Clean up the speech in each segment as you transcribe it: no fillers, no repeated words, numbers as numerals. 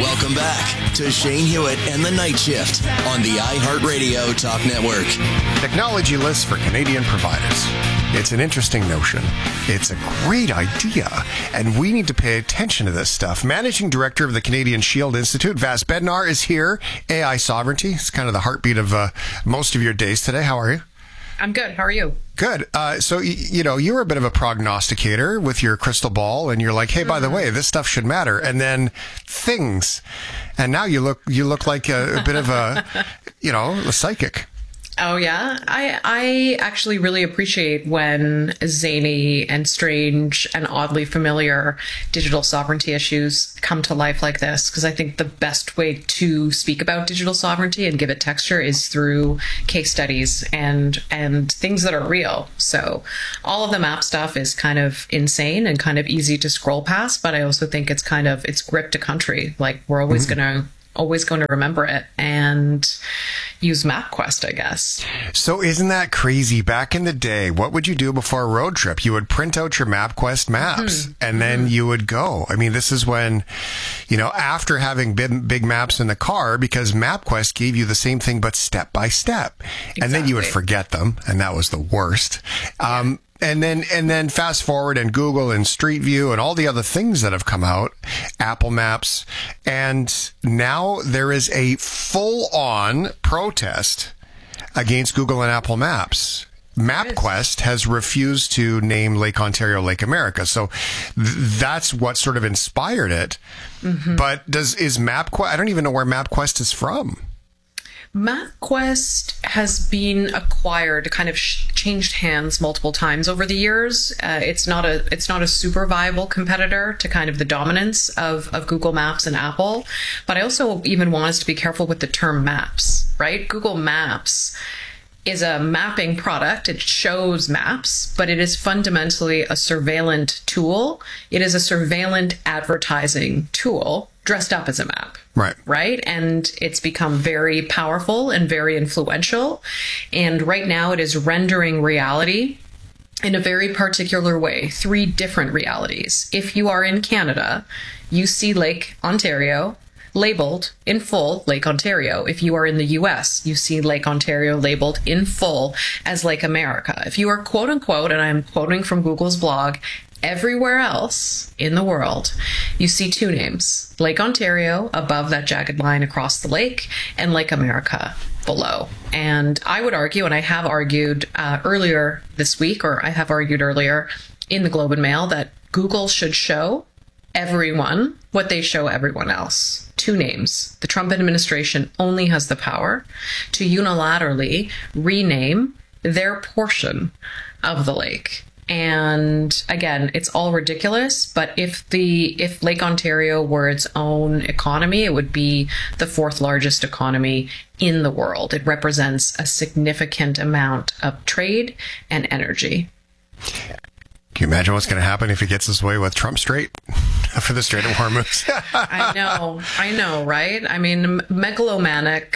Welcome back to Shane Hewitt and the Night Shift on the iHeartRadio Talk Network. Technology lists for Canadian providers. It's an interesting notion. It's a great idea, and we need to pay attention to this stuff. Managing Director of the Canadian Shield Institute, Vas Bednar, is here. AI sovereignty. It's kind of the heartbeat of most of your days today. How are you? I'm good. How are you? Good. So, you were a bit of a prognosticator with your crystal ball, and you're like, hey, by the way, this stuff should matter. And then things. And now you look like a bit of a psychic. Oh, yeah. I actually really appreciate when zany and strange and oddly familiar digital sovereignty issues come to life like this, because I think the best way to speak about digital sovereignty and give it texture is through case studies and things that are real. So all of the map stuff is kind of insane and kind of easy to scroll past, but I also think it's gripped a country. Like, we're always going to remember it and use MapQuest, I guess. So isn't that crazy? Back in the day, what would you do before a road trip? You would print out your MapQuest maps and then you would go. I mean, this is when, after having big maps in the car, because MapQuest gave you the same thing, but step by step. Exactly. And then you would forget them. And that was the worst. Yeah. And then fast forward and Google and Street View and all the other things that have come out, Apple Maps, and now there is a full-on protest against Google and Apple Maps. MapQuest has refused to name Lake Ontario Lake America. So that's what sort of inspired it. Mm-hmm. But is MapQuest, I don't even know where MapQuest is from. MapQuest has been acquired, kind of changed hands multiple times over the years. It's not a super viable competitor to kind of the dominance of Google Maps and Apple. But I also even want us to be careful with the term maps, right? Google Maps is a mapping product. It shows maps, but it is fundamentally a surveillance tool. It is a surveillance advertising tool dressed up as a map. Right. And it's become very powerful and very influential. And right now it is rendering reality in a very particular way, 3 different realities. If you are in Canada, you see Lake Ontario labeled in full Lake Ontario. If you are in the US, you see Lake Ontario labeled in full as Lake America. If you are quote unquote, and I'm quoting from Google's blog, everywhere else in the world, you see 2 names, Lake Ontario above that jagged line across the lake and Lake America below. And I would argue, and I have argued earlier this week, or I have argued earlier in the Globe and Mail, that Google should show everyone what they show everyone else. 2 names. The Trump administration only has the power to unilaterally rename their portion of the lake. And again, it's all ridiculous, but if Lake Ontario were its own economy, it would be the 4th largest economy in the world. It represents a significant amount of trade and energy. Can you imagine what's going to happen if he gets his way with Trump Strait for the Strait of Hormuz? I know, right? I mean, megalomaniac,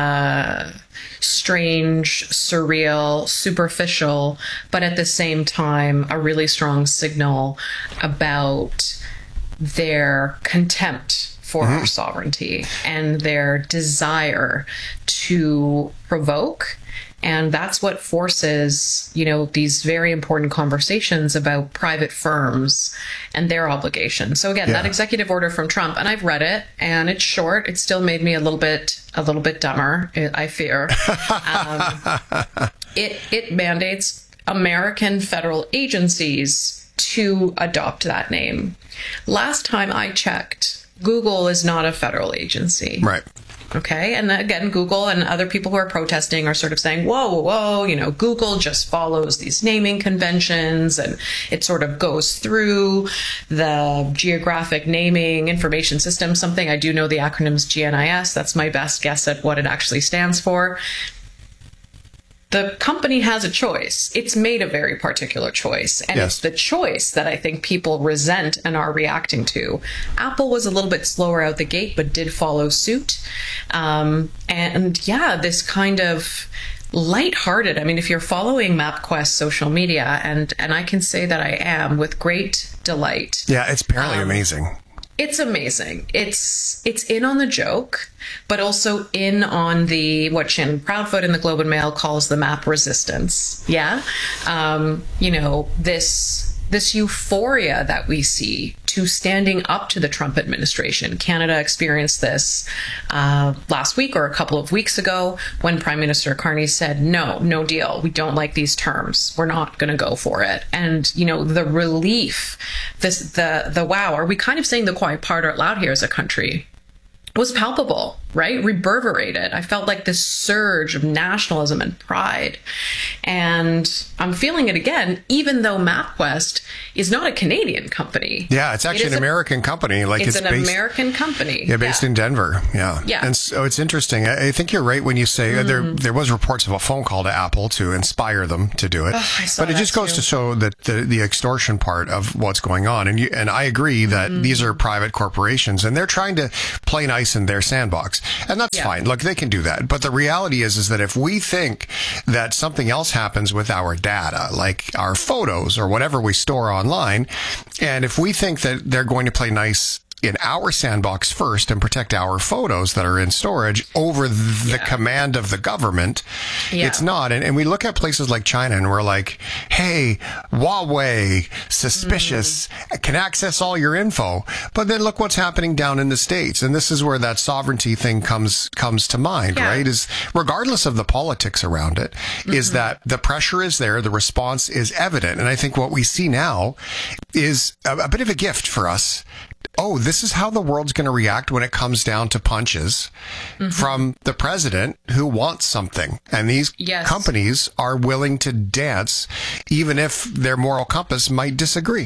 strange, surreal, superficial, but at the same time, a really strong signal about their contempt for our sovereignty and their desire to provoke. And that's what forces, these very important conversations about private firms and their obligations. So again, that executive order from Trump, and I've read it, and it's short. It still made me a little bit dumber, I fear. It mandates American federal agencies to adopt that name. Last time I checked, Google is not a federal agency. Right. Okay. And again, Google and other people who are protesting are sort of saying, whoa, Google just follows these naming conventions and it sort of goes through the geographic naming information system, something I do know the acronym's GNIS. That's my best guess at what it actually stands for. The company has a choice. It's made a very particular choice. And it's the choice that I think people resent and are reacting to. Apple was a little bit slower out the gate, but did follow suit. This kind of lighthearted. I mean, if you're following MapQuest social media, and I can say that I am with great delight. Yeah, it's apparently amazing. It's amazing. It's in on the joke, but also in on the what Shannon Proudfoot in the Globe and Mail calls the map resistance. Yeah, this euphoria that we see to standing up to the Trump administration. Canada experienced this last week or a couple of weeks ago when Prime Minister Carney said, no deal. We don't like these terms. We're not going to go for it. And, the relief, the wow, are we kind of saying the quiet part out loud here as a country? Was palpable, right? Reverberated. I felt like this surge of nationalism and pride. And I'm feeling it again, even though MapQuest is not a Canadian company. Yeah, it's actually an American company. It's an American company. Yeah, based in Denver. Yeah. And so it's interesting. I think you're right when you say there was reports of a phone call to Apple to inspire them to do it. But it just goes to show that the extortion part of what's going on. And I agree that these are private corporations and they're trying to play nice in their sandbox. And that's fine. Look, they can do that. But the reality is that if we think that something else happens with our data, like our photos or whatever we store online, and if we think that they're going to play nice in our sandbox first and protect our photos that are in storage over the command of the government, it's not. And we look at places like China and we're like, hey, Huawei, suspicious, can access all your info. But then look what's happening down in the States. And this is where that sovereignty thing comes to mind, right? Is regardless of the politics around it, is that the pressure is there, the response is evident. And I think what we see now is a bit of a gift for us. Oh, this is how the world's going to react when it comes down to punches from the president who wants something. And these companies are willing to dance, even if their moral compass might disagree.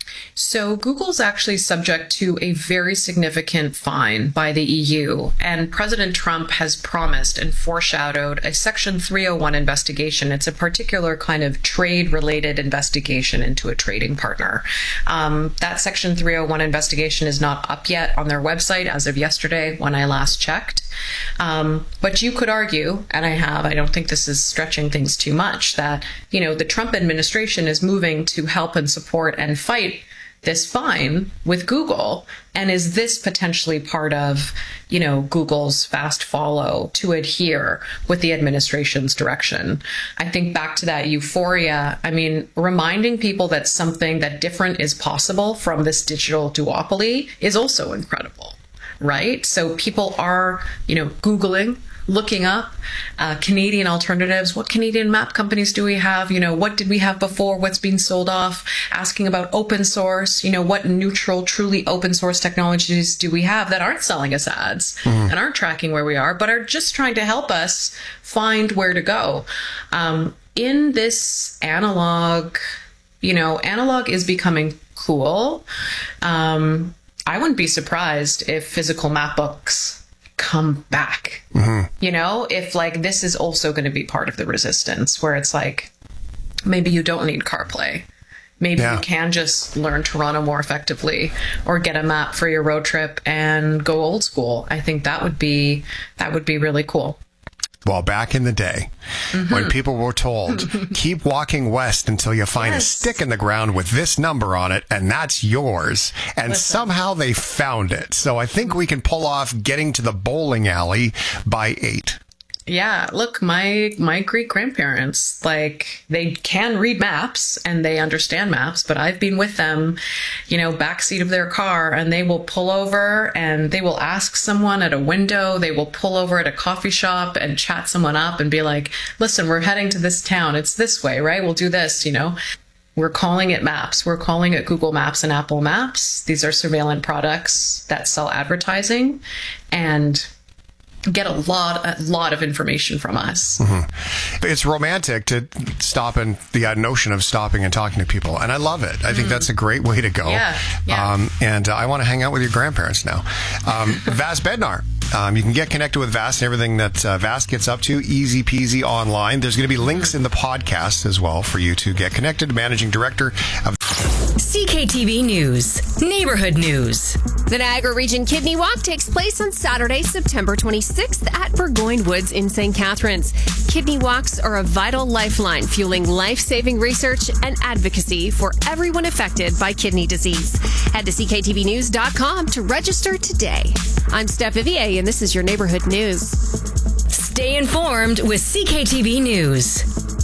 So Google's actually subject to a very significant fine by the EU, and President Trump has promised and foreshadowed a Section 301 investigation. It's a particular kind of trade-related investigation into a trading partner. That Section 301 investigation is not up yet on their website as of yesterday when I last checked. But you could argue, and I don't think this is stretching things too much, that, the Trump administration is moving to help and support and fight this fine with Google. And is this potentially part of, Google's fast follow to adhere with the administration's direction? I think back to that euphoria. Reminding people that something that different is possible from this digital duopoly is also incredible, right? So people are, Googling, looking up Canadian alternatives. What Canadian map companies do we have? What did we have before? What's being sold off? Asking about open source. What neutral, truly open source technologies do we have that aren't selling us ads and aren't tracking where we are, but are just trying to help us find where to go? In this analog, analog is becoming cool. I wouldn't be surprised if physical map books come back. If this is also going to be part of the resistance, where it's like, maybe you don't need CarPlay. Maybe you can just learn Toronto more effectively, or get a map for your road trip and go old school. I think that would be really cool. Well, back in the day, when people were told, keep walking west until you find a stick in the ground with this number on it, and that's yours. And somehow they found it. So I think we can pull off getting to the bowling alley by 8. Yeah, look, my Greek grandparents, they can read maps and they understand maps, but I've been with them, backseat of their car, and they will pull over and they will ask someone at a window. They will pull over at a coffee shop and chat someone up and be like, listen, we're heading to this town. It's this way, right? We'll do this, We're calling it maps. We're calling it Google Maps and Apple Maps. These are surveillance products that sell advertising and get a lot of information from us. It's romantic to stop and the notion of stopping and talking to people. And I love it. I think that's a great way to go. And I want to hang out with your grandparents now. Vas Bednar. You can get connected with Vas and everything that Vas gets up to, easy peasy online. There's going to be links in the podcast as well for you to get connected. Managing Director of CKTV News. Neighborhood News. The Niagara Region Kidney Walk takes place on Saturday, September 26th at Burgoyne Woods in St. Catharines. Kidney walks are a vital lifeline, fueling life-saving research and advocacy for everyone affected by kidney disease. Head to CKTVnews.com to register today. I'm Steph Vivier, and this is your Neighborhood News. Stay informed with CKTV News.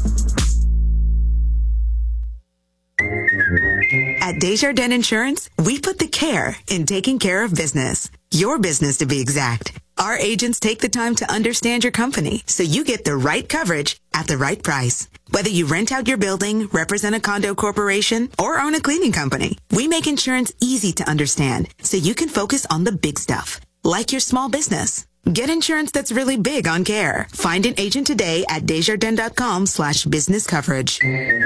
At Desjardins Insurance, we put the care in taking care of business. Your business, to be exact. Our agents take the time to understand your company so you get the right coverage at the right price. Whether you rent out your building, represent a condo corporation, or own a cleaning company, we make insurance easy to understand so you can focus on the big stuff, like your small business. Get insurance that's really big on care. Find an agent today at Desjardins.com/business coverage.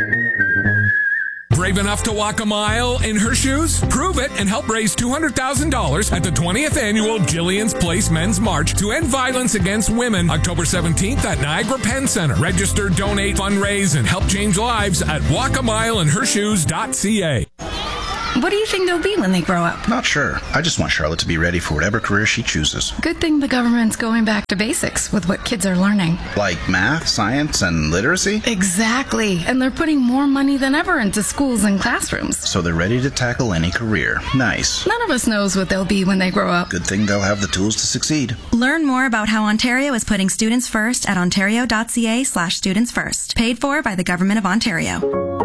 Brave enough to walk a mile in her shoes? Prove it and help raise $200,000 at the 20th annual Jillian's Place Men's March to end violence against women, October 17th at Niagara Penn Center. Register, donate, fundraise, and help change lives at walkamileinhershoes.ca. What do you think they'll be when they grow up? Not sure. I just want Charlotte to be ready for whatever career she chooses. Good thing the government's going back to basics with what kids are learning. Like math, science, and literacy? Exactly. And they're putting more money than ever into schools and classrooms. So they're ready to tackle any career. Nice. None of us knows what they'll be when they grow up. Good thing they'll have the tools to succeed. Learn more about how Ontario is putting students first at ontario.ca/students first. Paid for by the Government of Ontario.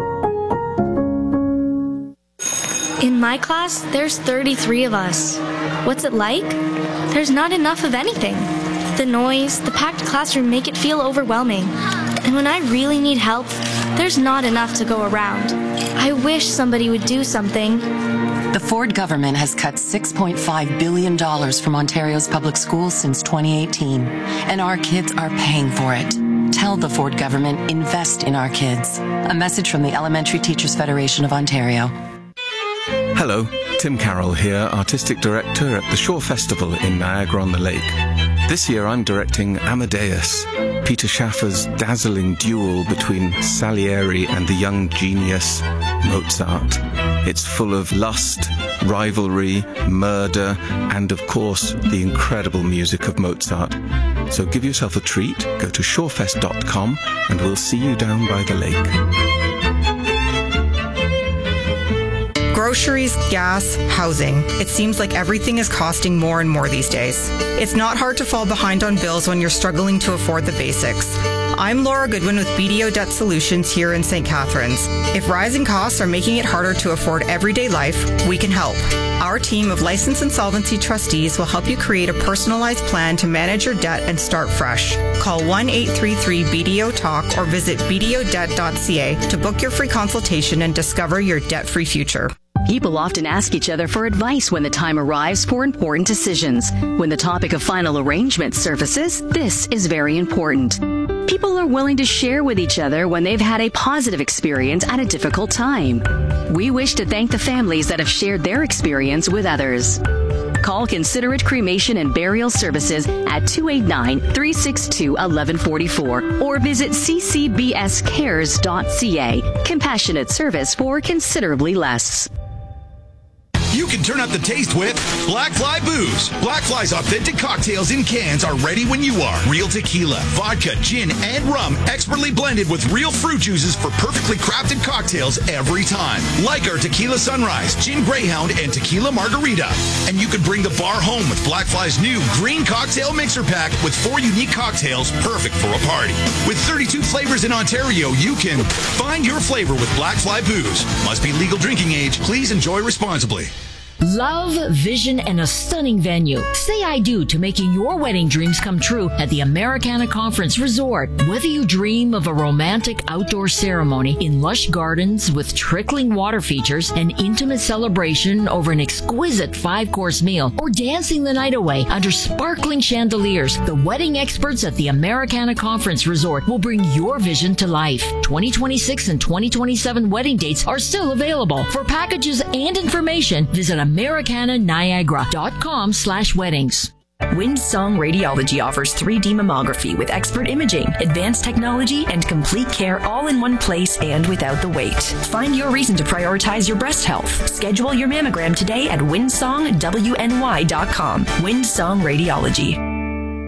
In my class, there's 33 of us. What's it like? There's not enough of anything. The noise, the packed classroom make it feel overwhelming. And when I really need help, there's not enough to go around. I wish somebody would do something. The Ford government has cut $6.5 billion from Ontario's public schools since 2018, and our kids are paying for it. Tell the Ford government, invest in our kids. A message from the Elementary Teachers Federation of Ontario. Hello, Tim Carroll here, Artistic Director at the Shore Festival in Niagara-on-the-Lake. This year I'm directing Amadeus, Peter Schaffer's dazzling duel between Salieri and the young genius Mozart. It's full of lust, rivalry, murder, and of course, the incredible music of Mozart. So give yourself a treat, go to shorefest.com, and we'll see you down by the lake. Groceries, gas, housing. It seems like everything is costing more and more these days. It's not hard to fall behind on bills when you're struggling to afford the basics. I'm Laura Goodwin with BDO Debt Solutions here in St. Catharines. If rising costs are making it harder to afford everyday life, we can help. Our team of licensed insolvency trustees will help you create a personalized plan to manage your debt and start fresh. Call 1-833-BDO-TALK or visit bdodebt.ca to book your free consultation and discover your debt-free future. People often ask each other for advice when the time arrives for important decisions. When the topic of final arrangement surfaces, this is very important. People are willing to share with each other when they've had a positive experience at a difficult time. We wish to thank the families that have shared their experience with others. Call Considerate Cremation and Burial Services at 289-362-1144 or visit ccbscares.ca. Compassionate service for considerably less. You can turn up the taste with Black Fly Booze. Black Fly's authentic cocktails in cans are ready when you are. Real tequila, vodka, gin, and rum, expertly blended with real fruit juices for perfectly crafted cocktails every time. Like our Tequila Sunrise, Gin Greyhound, and Tequila Margarita. And you can bring the bar home with Black Fly's new Green Cocktail Mixer Pack with 4 unique cocktails perfect for a party. With 32 flavors in Ontario, you can find your flavor with Black Fly Booze. Must be legal drinking age. Please enjoy responsibly. Love, vision, and a stunning venue. Say I do to making your wedding dreams come true at the Americana Conference Resort. Whether you dream of a romantic outdoor ceremony in lush gardens with trickling water features, an intimate celebration over an exquisite 5-course meal, or dancing the night away under sparkling chandeliers, the wedding experts at the Americana Conference Resort will bring your vision to life. 2026 and 2027 wedding dates are still available. For packages and information, visit AmericanaNiagara.com/weddings. Windsong Radiology offers 3D mammography with expert imaging, advanced technology, and complete care all in one place and without the wait. Find your reason to prioritize your breast health. Schedule your mammogram today at windsongwny.com. Windsong Radiology.